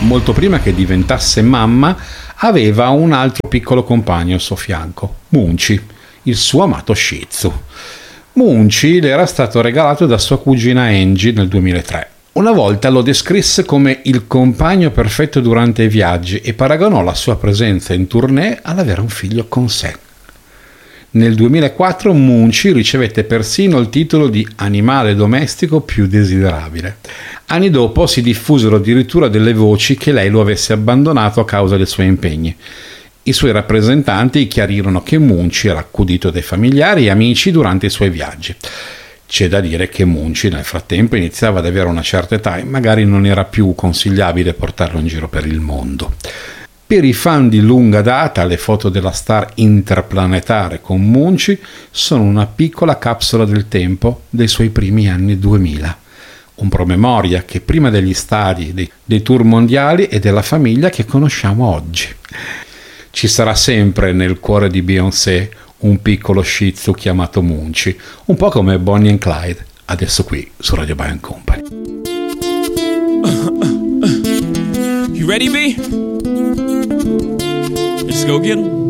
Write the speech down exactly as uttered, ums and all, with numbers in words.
molto prima che diventasse mamma, aveva un altro piccolo compagno al suo fianco, Munci, il suo amato Shih Tzu. Munci le era stato regalato da sua cugina Angie nel duemilatré. Una volta lo descrisse come il compagno perfetto durante i viaggi e paragonò la sua presenza in tournée all'avere un figlio con sé. Nel duemilaquattro Munci ricevette persino il titolo di animale domestico più desiderabile. Anni dopo si diffusero addirittura delle voci che lei lo avesse abbandonato a causa dei suoi impegni. I suoi rappresentanti chiarirono che Munci era accudito dai familiari e amici durante i suoi viaggi. C'è da dire che Munci nel frattempo iniziava ad avere una certa età e magari non era più consigliabile portarlo in giro per il mondo. Per i fan di lunga data, le foto della star interplanetaria con Munci sono una piccola capsula del tempo dei suoi primi anni duemila. Un promemoria che prima degli stadi, dei, dei tour mondiali e della famiglia che conosciamo oggi. Ci sarà sempre nel cuore di Beyoncé un piccolo Shih Tzu chiamato Munci, un po' come Bonnie and Clyde, adesso qui su Radio Bye and Company. You ready, B? Let's go get him.